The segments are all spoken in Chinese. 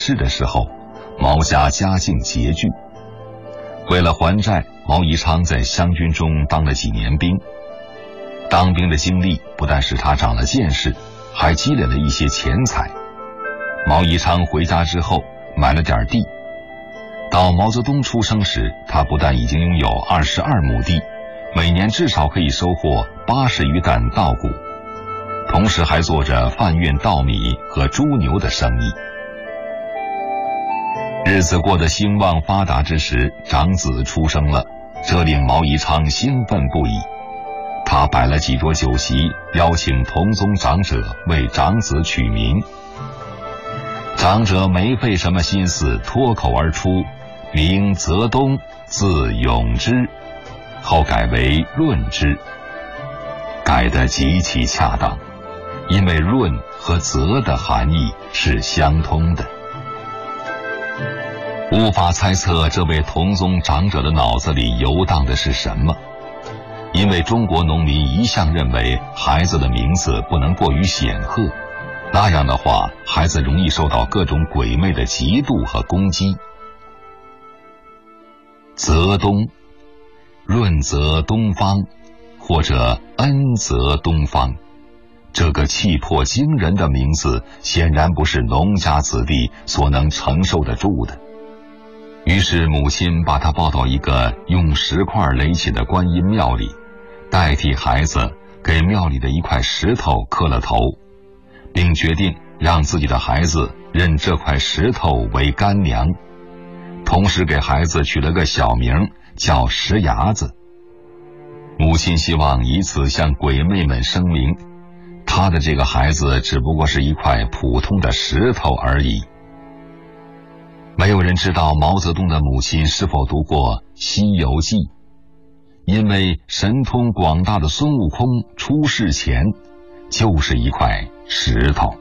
世的时候，毛家家境拮据，为了还债，毛宜昌在湘军中当了几年兵。当兵的经历不但使他长了见识，还积累了一些钱财。毛宜昌回家之后买了点地，到毛泽东出生时，他不但已经拥有22亩地，每年至少可以收获80余担稻谷，同时还做着贩运稻米和猪牛的生意。日子过得兴旺发达之时，长子出生了，这令毛宜昌兴奋不已。他摆了几桌酒席，邀请同宗长者为长子取名。长者没费什么心思，脱口而出，名泽东，字永之，后改为润之，改得极其恰当，因为润和泽的含义是相通的。无法猜测这位同宗长者的脑子里游荡的是什么，因为中国农民一向认为孩子的名字不能过于显赫，那样的话孩子容易受到各种鬼魅的嫉妒和攻击。泽东，润泽东方，或者恩泽东方，这个气魄惊人的名字显然不是农家子弟所能承受得住的。于是母亲把他抱到一个用石块垒起的观音庙里，代替孩子给庙里的一块石头磕了头，并决定让自己的孩子认这块石头为干娘，同时给孩子取了个小名叫石伢子。母亲希望以此向鬼魅们声明，他的这个孩子只不过是一块普通的石头而已。没有人知道毛泽东的母亲是否读过《西游记》，因为神通广大的孙悟空出世前就是一块石头。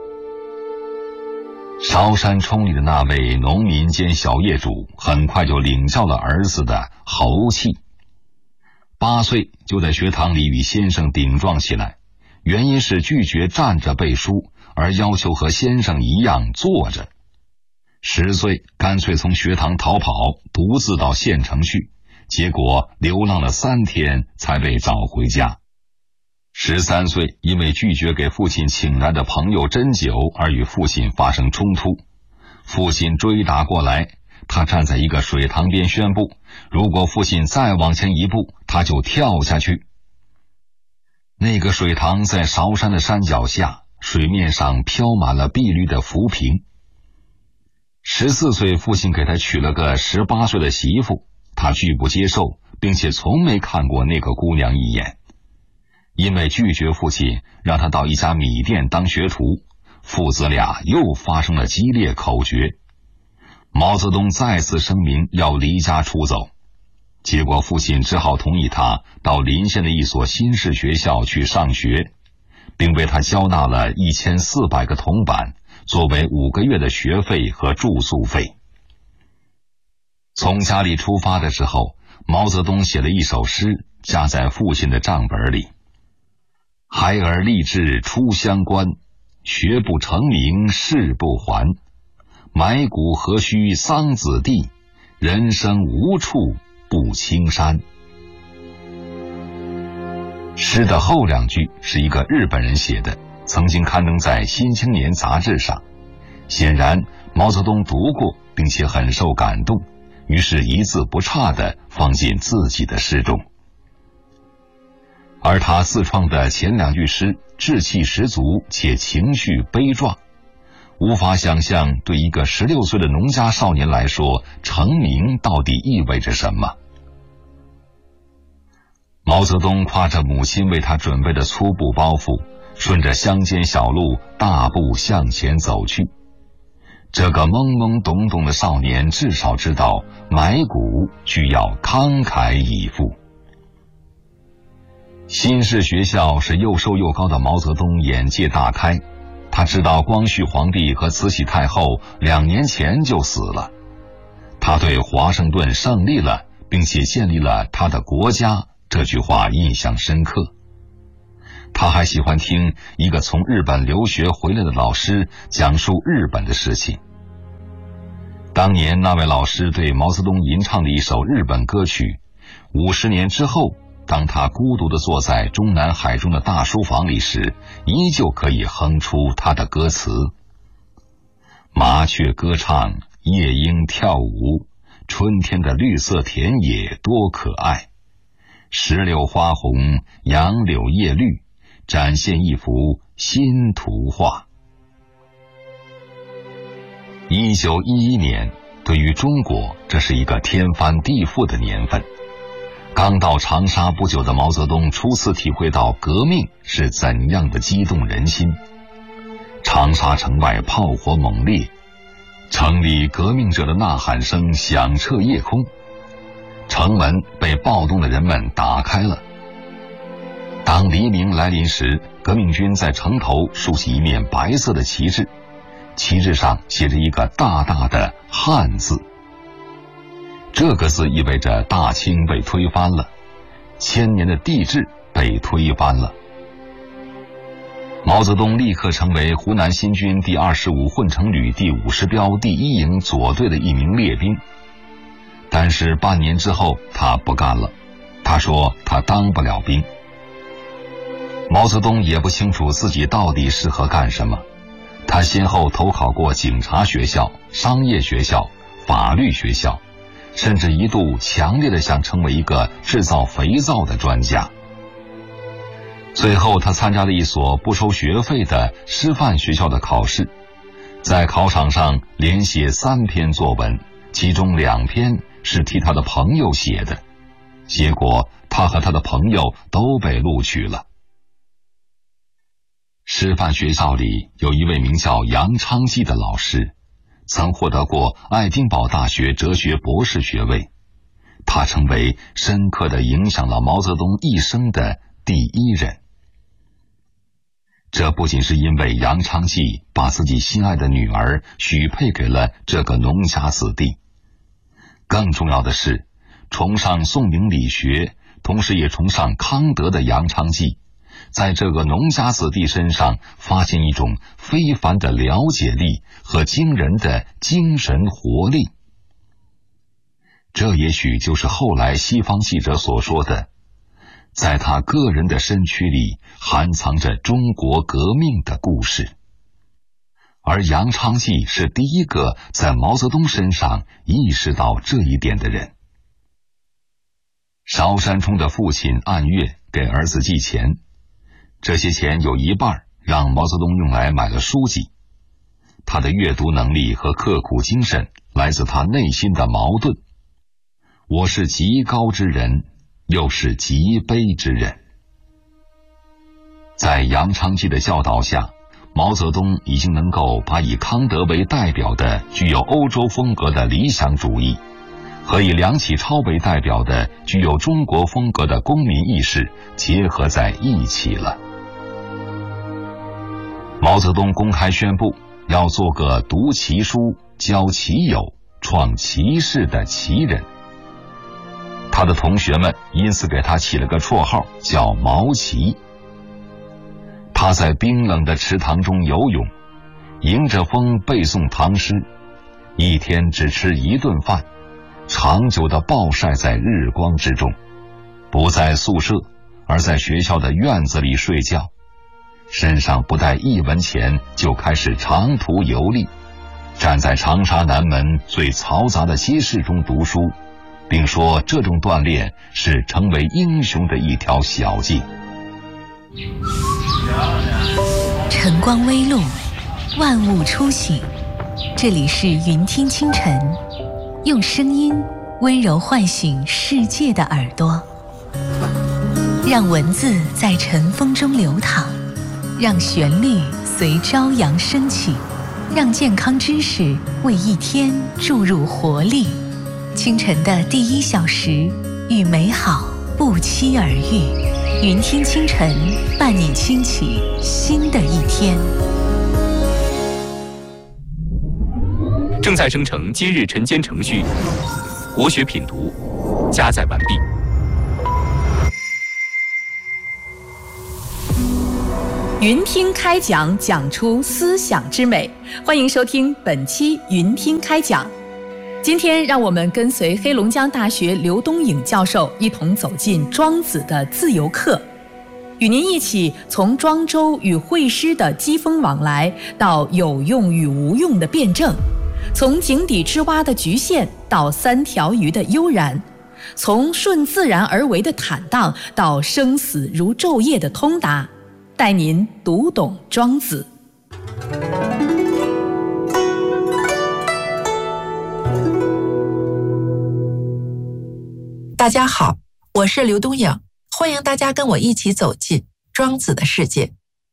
韶山冲里的那位农民兼小业主很快就领教了儿子的猴气，8岁就在学堂里与先生顶撞起来，原因是拒绝站着背书，而要求和先生一样坐着。10岁干脆从学堂逃跑，独自到县城去，结果流浪了3天才被找回家。13岁因为拒绝给父亲请来的朋友斟酒而与父亲发生冲突，父亲追打过来，他站在一个水塘边宣布，如果父亲再往前一步，他就跳下去。那个水塘在韶山的山脚下，水面上飘满了碧绿的浮萍。14岁父亲给他娶了个18岁的媳妇，他拒不接受，并且从没看过那个姑娘一眼。因为拒绝父亲让他到一家米店当学徒，父子俩又发生了激烈口角。毛泽东再次声明要离家出走，结果父亲只好同意他到临县的一所新式学校去上学，并为他交纳了1400个铜板，作为5个月的学费和住宿费。从家里出发的时候，毛泽东写了一首诗，夹在父亲的账本里。孩儿立志出乡关，学不成名誓不还。埋骨何须桑梓地，人生无处不青山。诗的后2句是一个日本人写的，曾经刊登在《新青年》杂志上。显然毛泽东读过并且很受感动，于是一字不差地放进自己的诗中。而他自创的前2句诗志气十足且情绪悲壮，无法想象对一个16岁的农家少年来说，成名到底意味着什么。毛泽东挎着母亲为他准备的粗布包袱，顺着乡间小路大步向前走去。这个懵懵懂懂的少年至少知道埋骨需要慷慨以赴。新式学校使又瘦又高的毛泽东眼界大开，他知道光绪皇帝和慈禧太后2年前就死了，他对华盛顿胜利了并且建立了他的国家这句话印象深刻。他还喜欢听一个从日本留学回来的老师讲述日本的事情， 当年那位老师对毛泽东吟唱的一首日本歌曲，50年之后，当他孤独地坐在中南海中的大书房里时，依旧可以哼出他的歌词：麻雀歌唱，夜莺跳舞，春天的绿色田野多可爱，石榴花红，杨柳叶绿，展现一幅新图画。1911年，对于中国，这是一个天翻地覆的年份。刚到长沙不久的毛泽东初次体会到革命是怎样的激动人心。长沙城外炮火猛烈，城里革命者的呐喊声响彻夜空，城门被暴动的人们打开了。当黎明来临时，革命军在城头竖起一面白色的旗帜，旗帜上写着一个大大的汉字。这个字意味着大清被推翻了，1000年的帝制被推翻了。毛泽东立刻成为湖南新军第25混成旅第50标第1营左队的一名列兵。但是半年之后他不干了，他说他当不了兵。毛泽东也不清楚自己到底适合干什么，他先后投考过警察学校、商业学校、法律学校，甚至一度强烈的想成为一个制造肥皂的专家。最后他参加了一所不收学费的师范学校的考试，在考场上连写3篇作文，其中2篇是替他的朋友写的，结果他和他的朋友都被录取了。师范学校里有一位名叫杨昌济的老师，曾获得过爱丁堡大学哲学博士学位，他成为深刻地影响了毛泽东一生的第1人。这不仅是因为杨昌济把自己心爱的女儿许配给了这个农家子弟，更重要的是，崇尚宋明理学，同时也崇尚康德的杨昌济，在这个农家子弟身上发现一种非凡的了解力和惊人的精神活力。这也许就是后来西方记者所说的，在他个人的身躯里含藏着中国革命的故事。而杨昌济是第一个在毛泽东身上意识到这一点的人。邵山冲的父亲按月给儿子寄钱，这些钱有一半让毛泽东用来买了书籍。他的阅读能力和刻苦精神来自他内心的矛盾，我是极高之人，又是极卑之人。在杨昌济的教导下，毛泽东已经能够把以康德为代表的具有欧洲风格的理想主义和以梁启超为代表的具有中国风格的公民意识结合在一起了。毛泽东公开宣布要做个读奇书、教奇友、创奇事的奇人。他的同学们因此给他起了个绰号叫毛奇。他在冰冷的池塘中游泳，迎着风背诵唐诗，一天只吃1顿饭，长久地暴晒在日光之中，不在宿舍，而在学校的院子里睡觉，身上不带1文钱就开始长途游历，站在长沙南门最嘈杂的街市中读书，并说这种锻炼是成为英雄的一条小径。 晨光微露，万物初醒，这里是云听清晨，用声音温柔唤醒世界的耳朵，让文字在晨风中流淌，让旋律随朝阳升起，让健康知识为一天注入活力。清晨的第1小时，与美好不期而遇。云听清晨，伴你轻启新的一天。 正在生成今日晨间程序，国学品读加载完毕。 云听开讲，讲出思想之美。欢迎收听本期云听开讲。 今天让我们跟随黑龙江大学刘东颖教授一同走进庄子的自由课，与您一起从庄周与惠施的机锋往来到有用与无用的辩证，从井底之蛙的局限到三条鱼的悠然，从顺自然而为的坦荡到生死如昼夜的通达，带您读懂庄子。 大家好，我是刘东颖，欢迎大家跟我一起走进庄子的世界。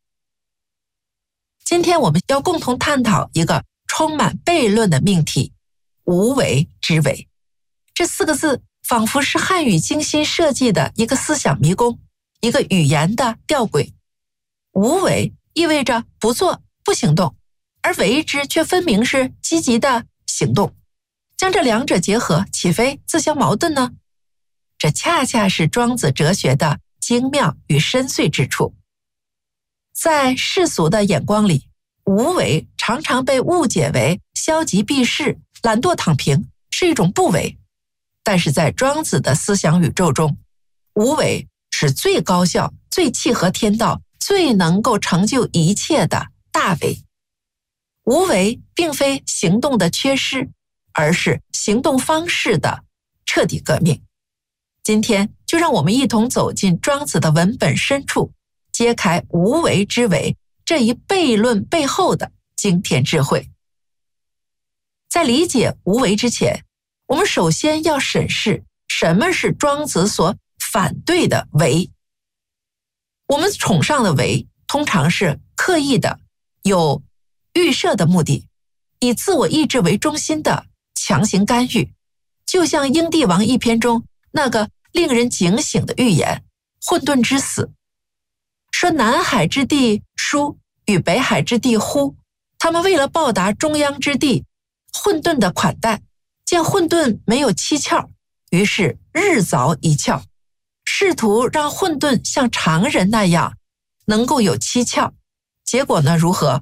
今天我们要共同探讨一个充满悖论的命题——无为之为。这4个字仿佛是汉语精心设计的一个思想迷宫，一个语言的吊诡。无为意味着不做、不行动，而为之却分明是积极的行动。将这两者结合，岂非自相矛盾呢？这恰恰是庄子哲学的精妙与深邃之处。在世俗的眼光里，无为常常被误解为消极避世、懒惰躺平，是一种不为。但是在庄子的思想宇宙中，无为是最高效、最契合天道、最能够成就一切的大为。无为并非行动的缺失，而是行动方式的彻底革命。今天就让我们一同走进庄子的文本深处，揭开无为之为这一悖论背后的惊天智慧。在理解无为之前，我们首先要审视什么是庄子所反对的为。我们崇尚的为通常是刻意的、有预设的目的，以自我意志为中心的强行干预，就像英帝王一篇中那个令人警醒的预言混沌之死，说南海之地舒与北海之地忽，他们为了报答中央之地混沌的款待，见混沌没有七窍，于是日凿一窍，试图让混沌像常人那样能够有七窍。结果呢如何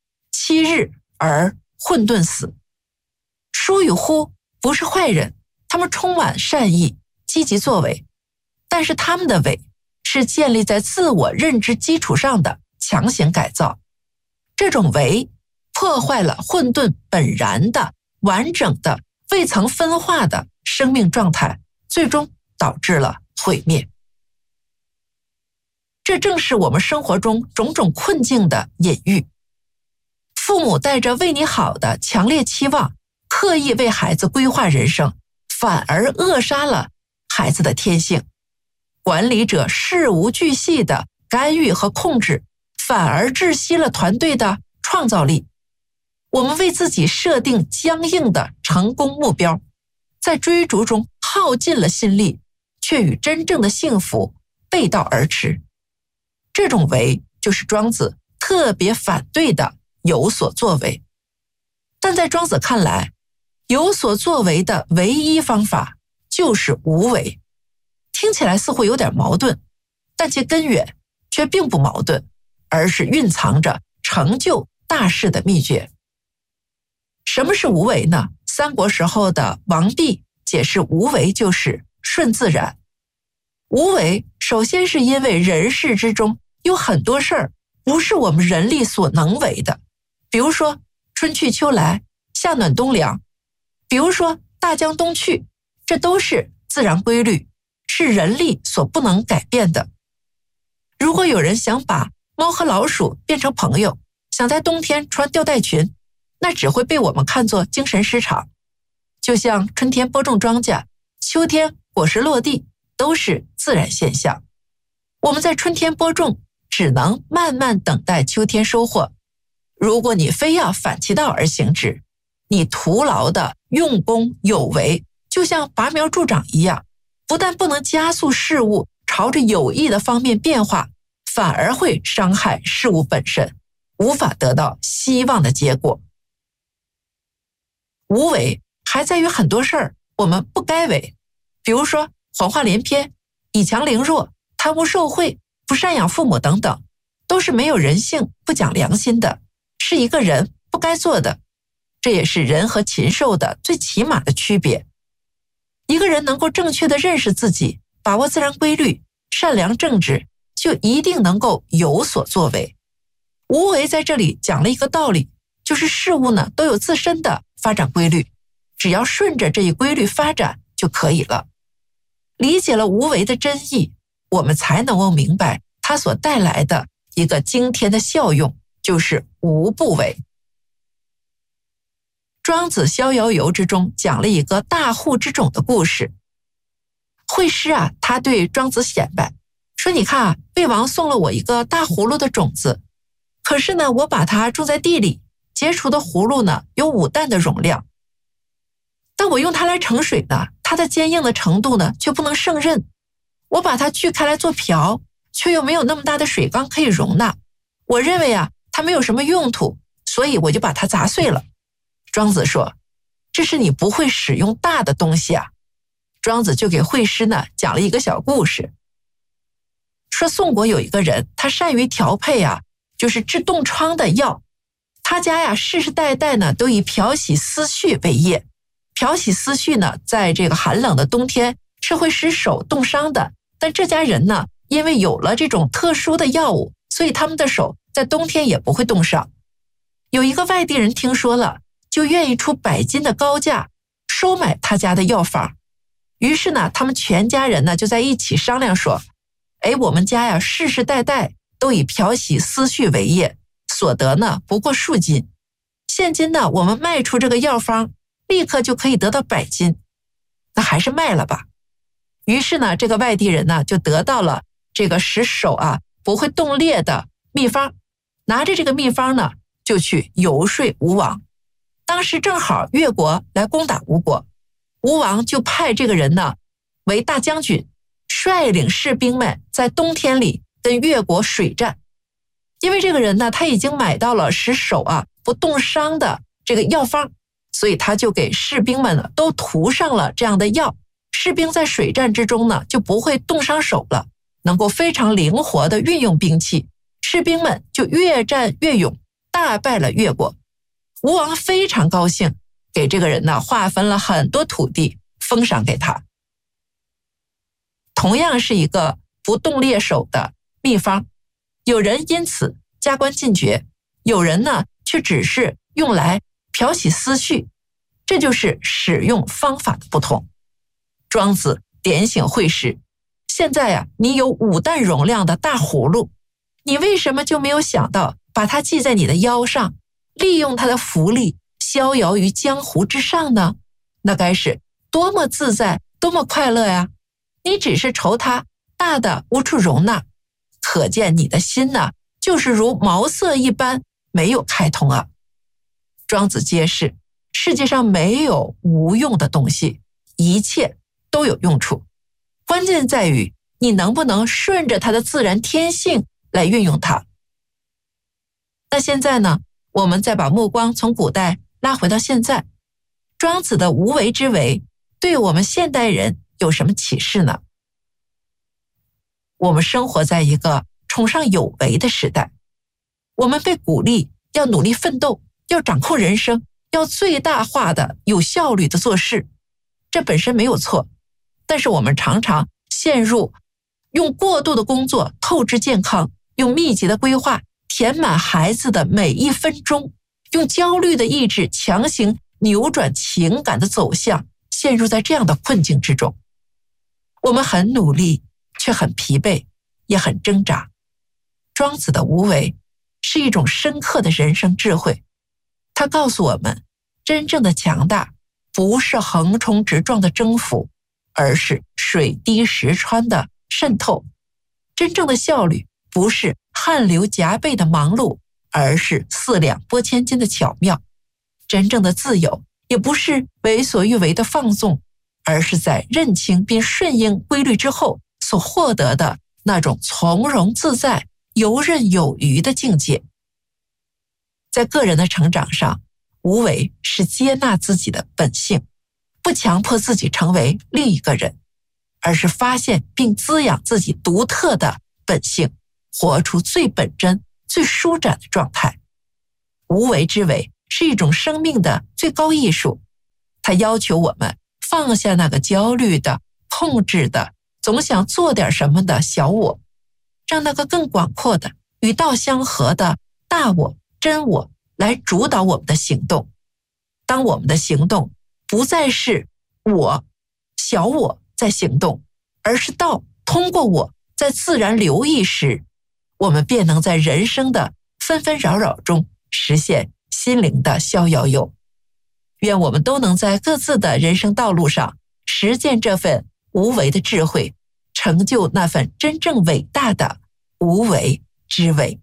？7日而混沌死。舒与忽不是坏人，他们充满善意，积极作为，但是他们的为是建立在自我认知基础上的强行改造。这种为破坏了混沌本然的完整的未曾分化的生命状态，最终导致了毁灭。这正是我们生活中种种困境的隐喻。父母带着为你好的强烈期望，刻意为孩子规划人生，反而扼杀了孩子的天性。管理者事无巨细的干预和控制，反而窒息了团队的创造力。我们为自己设定僵硬的成功目标，在追逐中耗尽了心力，却与真正的幸福背道而驰。这种为就是庄子特别反对的有所作为。但在庄子看来，有所作为的唯一方法就是无为。听起来似乎有点矛盾，但其根源却并不矛盾，而是蕴藏着成就大事的秘诀。什么是无为呢？三国时候的王弼解释无为就是顺自然。无为首先是因为人世之中有很多事儿不是我们人力所能为的，比如说春去秋来，夏暖冬凉，比如说大江东去，这都是自然规律，是人力所不能改变的。如果有人想把猫和老鼠变成朋友，想在冬天穿吊带裙，那只会被我们看作精神失常。就像春天播种庄稼，秋天果实落地，都是自然现象。我们在春天播种，只能慢慢等待秋天收获。如果你非要反其道而行之，你徒劳的用功有为，就像拔苗助长一样，不但不能加速事物朝着有益的方面变化，反而会伤害事物本身，无法得到希望的结果。无为还在于很多事儿我们不该为，比如说谎话连篇、以强凌弱、贪污受贿、不赡养父母等等，都是没有人性、不讲良心的，是一个人不该做的。 这也是人和禽兽的最起码的区别。一个人能够正确的认识自己，把握自然规律，善良正直，就一定能够有所作为。无为在这里讲了一个道理，就是事物呢都有自身的发展规律，只要顺着这一规律发展就可以了。理解了无为的真意，我们才能够明白它所带来的一个惊天的效用，就是无不为。庄子逍遥游之中讲了一个大户之种的故事。惠施啊，他对庄子显摆说，你看啊，魏王送了我一个大葫芦的种子，可是呢，我把它种在地里，结出的葫芦呢有5担的容量，但我用它来盛水呢，它的坚硬的程度呢却不能胜任。我把它锯开来做瓢，却又没有那么大的水缸可以容纳。我认为啊，它没有什么用途，所以我就把它砸碎了。庄子说，这是你不会使用大的东西啊。庄子就给惠施呢讲了一个小故事，说宋国有一个人，他善于调配啊，就是治冻疮的药。他家呀世世代代呢都以漂洗丝絮为业。漂洗丝絮呢，在这个寒冷的冬天是会使手冻伤的，但这家人呢，因为有了这种特殊的药物，所以他们的手在冬天也不会冻伤。有一个外地人听说了，就愿意出100斤的高价收买他家的药方。于是呢，他们全家人呢就在一起商量说，我们家呀世世代代都以漂洗丝絮为业，所得呢不过数斤，现今呢我们卖出这个药方，立刻就可以得到100斤，那还是卖了吧。于是呢，这个外地人呢就得到了这个使手啊不会冻裂的秘方，拿着这个秘方呢就去游说吴王。当时正好越国来攻打吴国，吴王就派这个人呢为大将军，率领士兵们在冬天里跟越国水战。因为这个人呢，他已经买到了使手啊不冻伤的这个药方，所以他就给士兵们呢都涂上了这样的药，士兵在水战之中呢就不会冻伤手了，能够非常灵活地运用兵器，士兵们就越战越勇，大败了越国。吴王非常高兴，给这个人呢划分了很多土地，封赏给他。同样是一个不冻裂手的秘方，有人因此加官进爵，有人呢却只是用来漂洗丝絮，这就是使用方法的不同。庄子点醒惠施，现在啊，你有5担容量的大葫芦，你为什么就没有想到把它系在你的腰上，利用它的浮力逍遥于江湖之上呢？那该是多么自在，多么快乐呀！你只是愁它大的无处容纳，可见你的心呢，就是如茅塞一般，没有开通啊。庄子揭示，世界上没有无用的东西，一切都有用处，关键在于你能不能顺着它的自然天性来运用它。那现在呢，我们再把目光从古代拉回到现在，庄子的无为之为对我们现代人有什么启示呢？我们生活在一个崇尚有为的时代，我们被鼓励要努力奋斗，要掌控人生，要最大化的有效率的做事，这本身没有错，但是我们常常陷入用过度的工作透支健康，用密集的规划填满孩子的每一分钟，用焦虑的意志强行扭转情感的走向，陷入在这样的困境之中。我们很努力，却很疲惫，也很挣扎。庄子的无为是一种深刻的人生智慧，它告诉我们，真正的强大不是横冲直撞的征服，而是水滴石穿的渗透。真正的效率不是汗流浃背的忙碌，而是4两拨千斤的巧妙。真正的自由也不是为所欲为的放纵，而是在认清并顺应规律之后所获得的那种从容自在、游刃有余的境界。在个人的成长上，无为是接纳自己的本性，不强迫自己成为另一个人，而是发现并滋养自己独特的本性，活出最本真、最舒展的状态。无为之为是一种生命的最高艺术，它要求我们放下那个焦虑的、控制的、总想做点什么的小我，让那个更广阔的、与道相合的大我、真我来主导我们的行动。当我们的行动不再是我、小我在行动，而是道通过我在自然流溢时，我们便能在人生的纷纷扰扰中实现心灵的逍遥游。愿我们都能在各自的人生道路上实践这份无为的智慧，成就那份真正伟大的无为之为。